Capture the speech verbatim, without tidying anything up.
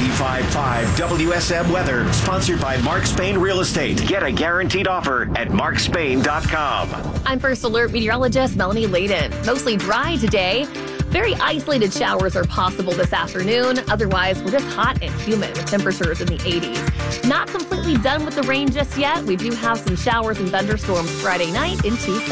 ninety-five point five W S M weather, sponsored by Mark Spain Real Estate. Get a guaranteed offer at mark spain dot com. I'm First Alert meteorologist Melanie Layden. Mostly dry today. Very isolated showers are possible this afternoon. Otherwise, we're just hot and humid with temperatures in the eighties. Not completely done with the rain just yet. We do have some showers and thunderstorms Friday night into